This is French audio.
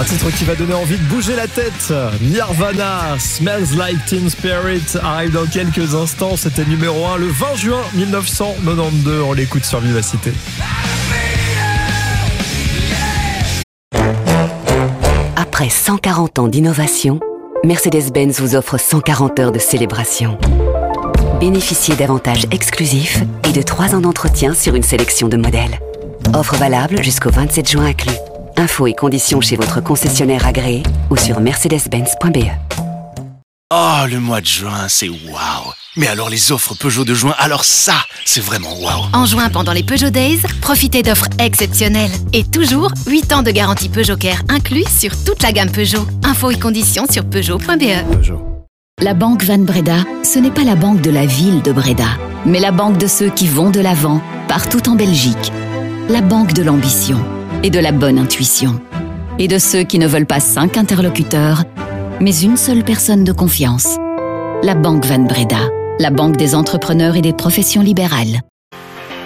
Un titre qui va donner envie de bouger la tête. Nirvana, Smells Like Teen Spirit arrive dans quelques instants. C'était numéro 1 le 20 juin 1992. On l'écoute sur Vivacité. Après 140 ans d'innovation, Mercedes-Benz vous offre 140 heures de célébration. Bénéficiez d'avantages exclusifs et de 3 ans d'entretien sur une sélection de modèles. Offre valable jusqu'au 27 juin inclus. Infos et conditions chez votre concessionnaire agréé ou sur mercedes-benz.be. Oh, le mois de juin, c'est waouh! Mais alors les offres Peugeot de juin, alors ça, c'est vraiment waouh! En juin, pendant les Peugeot Days, profitez d'offres exceptionnelles. Et toujours, 8 ans de garantie Peugeot Care inclus sur toute la gamme Peugeot. Infos et conditions sur peugeot.be. La Banque Van Breda, ce n'est pas la banque de la ville de Breda, mais la banque de ceux qui vont de l'avant, partout en Belgique. La banque de l'ambition et de la bonne intuition. Et de ceux qui ne veulent pas 5 interlocuteurs, mais une seule personne de confiance. La Banque Van Breda, la banque des entrepreneurs et des professions libérales.